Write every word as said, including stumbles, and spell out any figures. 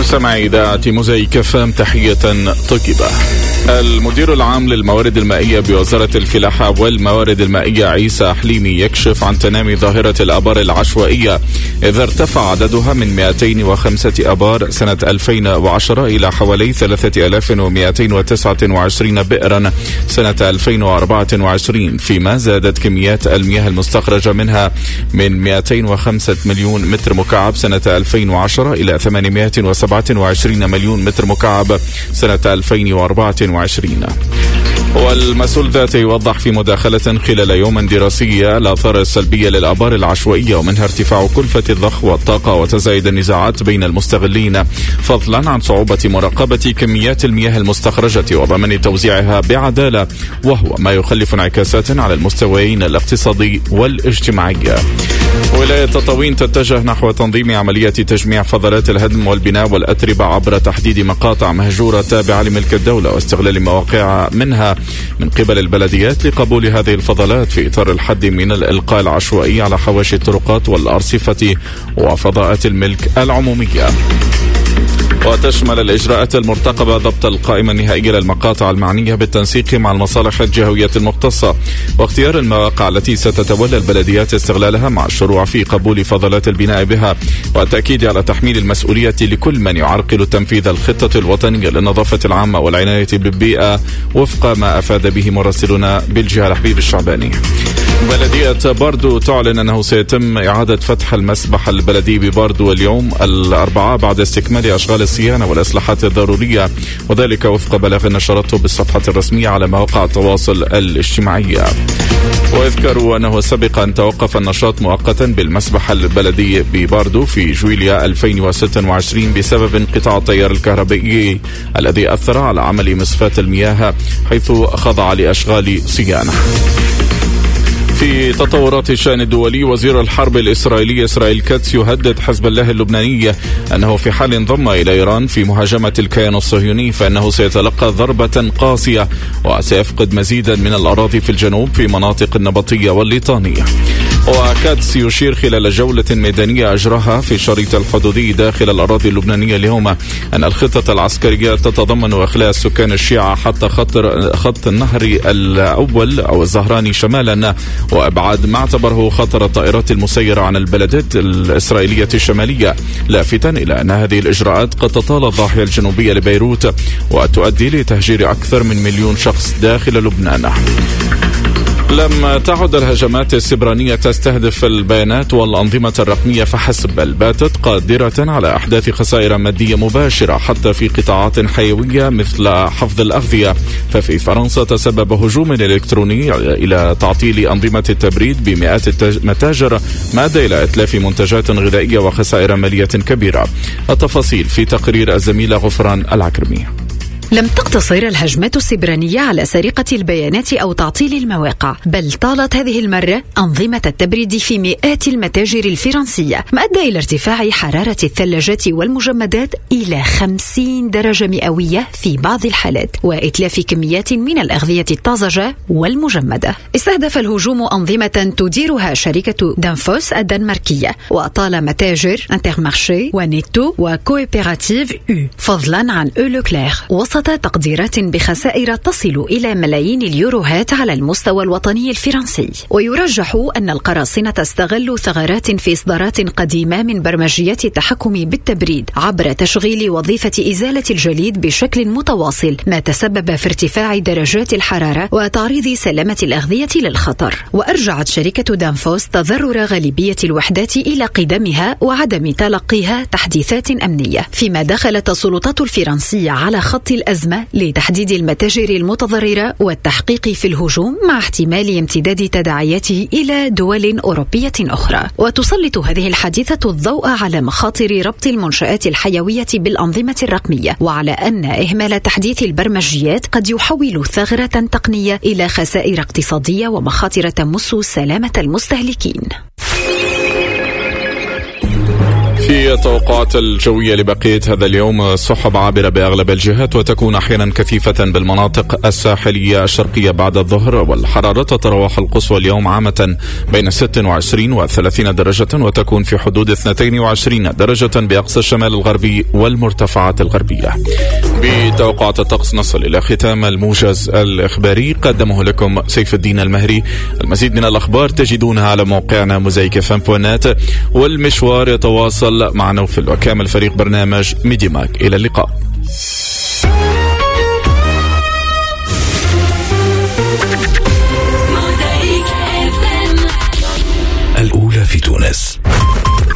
مستمعي إذاعة موزايك اف ام، تحية طيبة. المدير العام للموارد المائية بوزارة الفلاحة والموارد المائية عيسى حليمي يكشف عن تنامي ظاهرة الآبار العشوائية، إذا ارتفع عددها من مئتين وخمسة آبار سنة ألفين وعشرة إلى حوالي ثلاثة آلاف ومئتين وتسعة وعشرين بئرا سنة ألفين وأربعة وعشرين، فيما زادت كميات المياه المستخرجة منها من مئتين وخمسة مليون متر مكعب سنة ألفين وعشرة إلى ثمانمئة وسبعة وعشرين مليون متر مكعب سنة ألفين وأربعة وعشرين. والمسؤول ذاته يوضح في مداخلة خلال يوم دراسي الآثار السلبية للآبار العشوائية، ومنها ارتفاع كلفة الضخ والطاقة وتزايد النزاعات بين المستغلين، فضلا عن صعوبة مراقبة كميات المياه المستخرجة وضمان توزيعها بعدالة، وهو ما يخلف انعكاسات على المستويين الاقتصادي والاجتماعي. ولاية تطاوين تتجه نحو تنظيم عملية تجميع فضلات الهدم والبناء والأتربة عبر تحديد مقاطع مهجورة تابعة لملك الدولة واستغلال مواقع منها من قبل البلديات لقبول هذه الفضلات في إطار الحد من الإلقاء العشوائي على حواشي الطرقات والأرصفة وفضاءات الملك العمومية. وتشمل الإجراءات المرتقبة ضبط القائمة النهائية للمقاطع المعنية بالتنسيق مع المصالح الجهوية المختصة، واختيار المواقع التي ستتولى البلديات استغلالها مع الشروع في قبول فضلات البناء بها، والتأكيد على تحميل المسؤولية لكل من يعرقل تنفيذ الخطة الوطنية للنظافة العامة والعناية بالبيئة وفق ما أفاد به مراسلنا بالجهة الحبيب الشعباني. بلدية باردو تعلن أنه سيتم إعادة فتح المسبح البلدي بباردو اليوم الأربعاء بعد استكمال أشغال الصيانة والإصلاحات الضرورية، وذلك وفق بلاغ نشرته بالصفحة الرسمية على مواقع التواصل الاجتماعي. ويذكر أنه سبق أن توقف النشاط مؤقتا بالمسبح البلدي بباردو في جويليا ألفين وستة وعشرين بسبب انقطاع التيار الكهربائي الذي أثر على عمل مصفاة المياه، حيث خضع لأشغال صيانة. في تطورات الشأن الدولي، وزير الحرب الإسرائيلي إسرائيل كاتس يهدد حزب الله اللبناني أنه في حال انضم إلى إيران في مهاجمة الكيان الصهيوني فإنه سيتلقى ضربة قاسية وسيفقد مزيدا من الأراضي في الجنوب في مناطق النبطية والليطانية. وكاتس يشير خلال جولة ميدانية أجراها في الشريط الحدودي داخل الأراضي اللبنانية اليوم أن الخطة العسكرية تتضمن إخلاء السكان الشيعة حتى خط خط النهر الأول أو الزهراني شمالا، وإبعاد ما اعتبره خطر الطائرات المسيرة عن البلدات الإسرائيلية الشمالية، لافتا إلى أن هذه الإجراءات قد تطال الضاحية الجنوبية لبيروت وتؤدي لتهجير أكثر من مليون شخص داخل لبنان. لم تعد الهجمات السبرانية تستهدف البيانات والأنظمة الرقمية فحسب، بل باتت قادرة على أحداث خسائر مادية مباشرة حتى في قطاعات حيوية مثل حفظ الأغذية. ففي فرنسا تسبب هجوم إلكتروني إلى تعطيل أنظمة التبريد بمئات المتاجر ما أدى إلى إتلاف منتجات غذائية وخسائر مالية كبيرة. التفاصيل في تقرير الزميلة غفران العكرمي. لم تقتصر الهجمات السبرانية على سرقة البيانات أو تعطيل المواقع، بل طالت هذه المرة أنظمة التبريد في مئات المتاجر الفرنسية، ما أدى إلى ارتفاع حرارة الثلاجات والمجمدات إلى خمسين درجة مئوية في بعض الحالات، وإتلاف كميات من الأغذية الطازجة والمجمدة. استهدف الهجوم أنظمة تديرها شركة دانفوس الدنماركية، وأطال متاجر انترمارشي ونيتو وكويبيراتيف أو، فضلا عن أو لوكلير، وسط تقديرات بخسائر تصل إلى ملايين اليوروهات على المستوى الوطني الفرنسي. ويرجح أن القراصنة استغلوا ثغرات في إصدارات قديمة من برمجيات التحكم بالتبريد عبر تشغيل وظيفة إزالة الجليد بشكل متواصل، ما تسبب في ارتفاع درجات الحرارة وتعريض سلامة الأغذية للخطر. وأرجعت شركة دانفوس تضرر غالبية الوحدات إلى قدمها وعدم تلقيها تحديثات أمنية، فيما دخلت السلطات الفرنسية على خط الأزمة لتحديد المتاجر المتضررة والتحقيق في الهجوم، مع احتمال امتداد تداعياته إلى دول أوروبية أخرى. وتسلط هذه الحادثة الضوء على مخاطر ربط المنشآت الحيوية بالأنظمة الرقمية، وعلى أن إهمال تحديث البرمجيات قد يحول ثغرة تقنية إلى خسائر اقتصادية ومخاطر تمس سلامة المستهلكين. في التوقعات الجوية لبقية هذا اليوم: سحب عابرة بأغلب الجهات وتكون أحيانا كثيفة بالمناطق الساحلية الشرقية بعد الظهر، والحرارة تتراوح القصوى اليوم عامة بين ستة وعشرين وثلاثين درجة، وتكون في حدود اثنتين وعشرين درجة بأقصى الشمال الغربي والمرتفعات الغربية. بتوقعات الطقس نصل إلى ختام الموجز الإخباري، قدمه لكم سيف الدين المهري. المزيد من الأخبار تجدونها على موقعنا موزايك اف ام دوت نت، والمشوار يتواصل مع نوفل وكامل فريق برنامج ميديماك. إلى اللقاء.